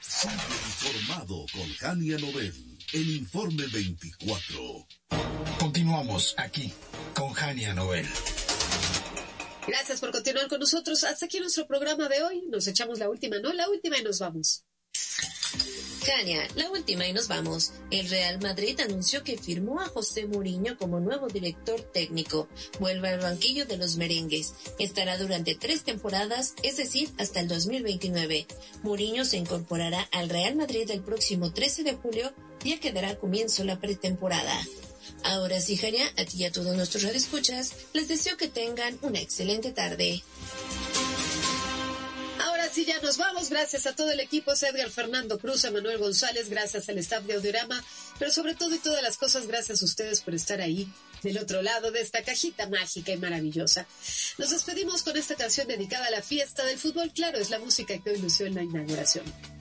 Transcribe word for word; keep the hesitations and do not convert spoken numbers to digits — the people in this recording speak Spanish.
Siempre informado con Jania Nobel, el Informe veinticuatro. Continuamos aquí con Jania Nobel. Gracias por continuar con nosotros. Hasta aquí nuestro programa de hoy. Nos echamos la última, ¿no? La última y nos vamos. Jania, la última y nos vamos. El Real Madrid anunció que firmó a José Mourinho como nuevo director técnico. Vuelve al banquillo de los merengues. Estará durante tres temporadas, es decir, hasta el dos mil veintinueve. Mourinho se incorporará al Real Madrid el próximo trece de julio, día que dará comienzo la pretemporada. Ahora sí, Jania, a ti y a todos nuestros radioescuchas, les deseo que tengan una excelente tarde. Ahora sí, ya nos vamos. Gracias a todo el equipo, Edgar Fernando Cruz, a Manuel González, gracias al staff de Audiorama, pero sobre todo y todas las cosas, gracias a ustedes por estar ahí, del otro lado de esta cajita mágica y maravillosa. Nos despedimos con esta canción dedicada a la fiesta del fútbol. Claro, es la música que hoy lució en la inauguración.